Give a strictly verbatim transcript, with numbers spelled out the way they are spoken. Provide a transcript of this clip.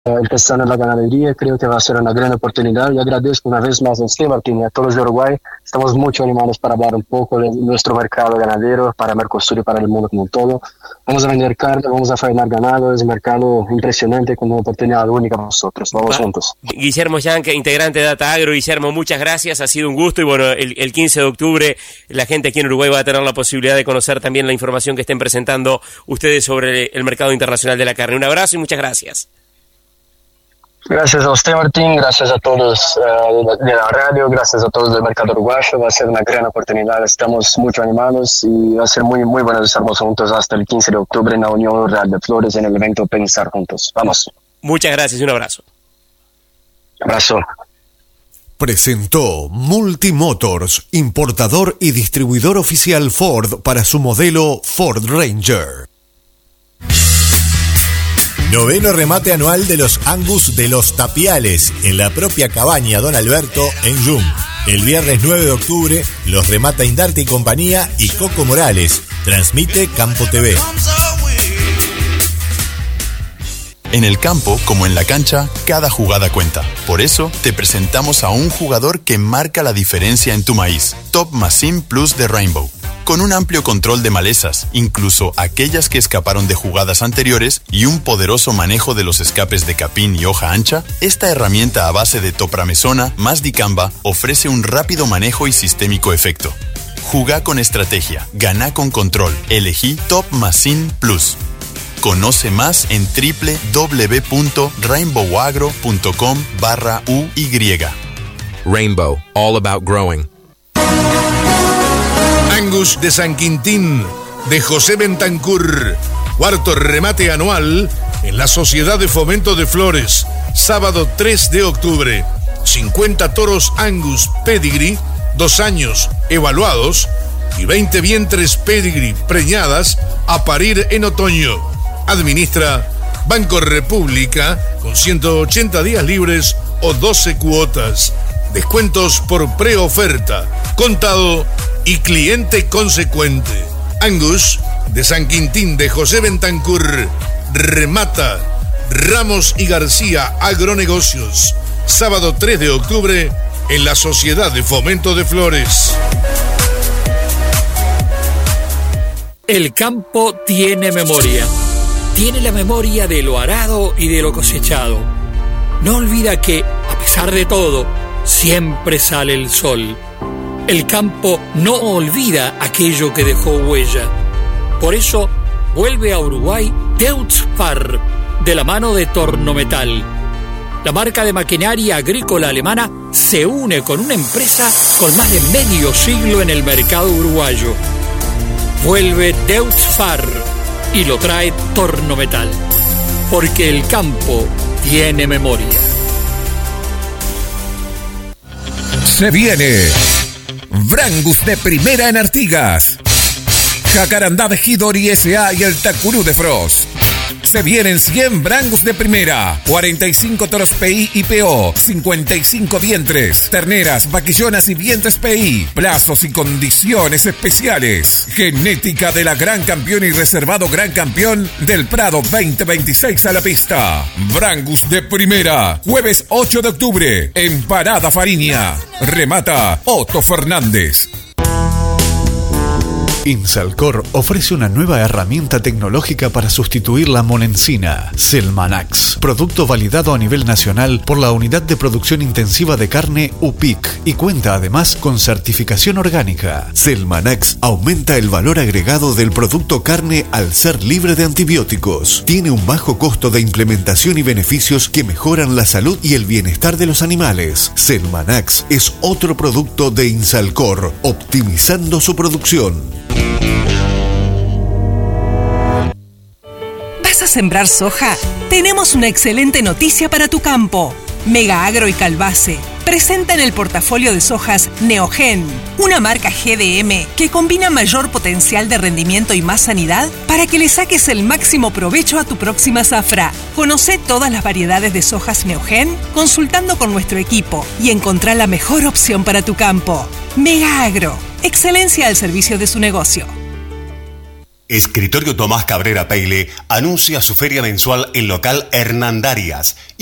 empezando en la ganadería. Creo que va a ser una gran oportunidad y agradezco una vez más a usted, Martín, y a todos de Uruguay. Estamos muy animados para hablar un poco de nuestro mercado ganadero, para Mercosur y para el mundo como un todo. Vamos a vender carne, vamos a faenar ganado, es un mercado impresionante con una oportunidad única para nosotros. Vamos Va. juntos. Guillermo Yanque, integrante de Data Agro. Guillermo, muchas gracias, ha sido un gusto y bueno, el, el quince de octubre la gente aquí en Uruguay va a tener la posibilidad de conocer también la información que estén presentando ustedes sobre el mercado internacional de la carne. Un abrazo y muchas gracias. Gracias a usted, Martín, gracias a todos uh, de la radio, gracias a todos del mercado uruguayo. Va a ser una gran oportunidad, estamos mucho animados y va a ser muy, muy bueno estar juntos hasta el quince de octubre en la Unión Real de Flores en el evento Pensar Juntos. Vamos. Muchas gracias y un abrazo. Abrazo. Presentó Multimotors, importador y distribuidor oficial Ford para su modelo Ford Ranger. Noveno remate anual de los Angus de los Tapiales, en la propia cabaña Don Alberto, en Yum. El viernes nueve de octubre los remata Indarte y Compañía y Coco Morales. Transmite Campo T V. En el campo, como en la cancha, cada jugada cuenta. Por eso, te presentamos a un jugador que marca la diferencia en tu maíz. Top Machine Plus de Rainbow. Con un amplio control de malezas, incluso aquellas que escaparon de jugadas anteriores, y un poderoso manejo de los escapes de capín y hoja ancha, esta herramienta a base de topramesona más dicamba ofrece un rápido manejo y sistémico efecto. Jugá con estrategia, ganá con control. Elegí Top Machine Plus. Conoce más en doble u doble u doble u punto rainbow agro punto com barra U Y. Rainbow, all about growing. Angus de San Quintín, de José Bentancur. Cuarto remate anual en la Sociedad de Fomento de Flores. Sábado tres de octubre. cincuenta toros Angus Pedigree, dos años evaluados, y veinte vientres Pedigree preñadas a parir en otoño. Administra Banco República con ciento ochenta días libres o doce cuotas. Descuentos por preoferta, contado y cliente consecuente. Angus de San Quintín de José Bentancur. Remata Ramos y García Agronegocios. Sábado tres de octubre en la Sociedad de Fomento de Flores. El campo tiene memoria. Tiene la memoria de lo arado y de lo cosechado. No olvida que, a pesar de todo, siempre sale el sol. El campo no olvida aquello que dejó huella. Por eso, vuelve a Uruguay Deutz-Fahr, de la mano de Tornometal. La marca de maquinaria agrícola alemana se une con una empresa con más de medio siglo en el mercado uruguayo. Vuelve Deutz-Fahr y lo trae Tornometal, porque el campo tiene memoria. Se viene Brangus de primera en Artigas, Jacarandá de Hidori S A y el Tacurú de Frost. Se vienen cien Brangus de primera, cuarenta y cinco toros P I y P O, cincuenta y cinco vientres, terneras, vaquillonas y vientres P I, plazos y condiciones especiales. Genética de la Gran Campeón y reservado Gran Campeón del Prado veinte veintiséis a la pista. Brangus de primera, jueves ocho de octubre, en Parada Fariña. Remata Otto Fernández. Insalcor ofrece una nueva herramienta tecnológica para sustituir la monencina, Selmanax, producto validado a nivel nacional por la Unidad de Producción Intensiva de Carne U P I C y cuenta además con certificación orgánica. Selmanax aumenta el valor agregado del producto carne al ser libre de antibióticos. Tiene un bajo costo de implementación y beneficios que mejoran la salud y el bienestar de los animales. Selmanax es otro producto de Insalcor, optimizando su producción. ¿Vas a sembrar soja? Tenemos una excelente noticia para tu campo. Mega Agro y Calvace presentan el portafolio de sojas Neogen, una marca G D M que combina mayor potencial de rendimiento y más sanidad para que le saques el máximo provecho a tu próxima zafra. Conoce todas las variedades de sojas Neogen consultando con nuestro equipo y encontrá la mejor opción para tu campo. Mega Agro, excelencia al servicio de su negocio. Escritorio Tomás Cabrera Peile anuncia su feria mensual en local Hernandarias